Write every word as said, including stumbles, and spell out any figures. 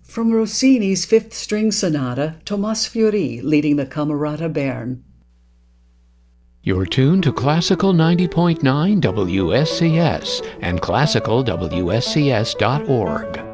From Rossini's Fifth String Sonata, Tomas Fiori leading the Camerata Bern. You're tuned to Classical ninety point nine W S C S and classical W S C S dot org.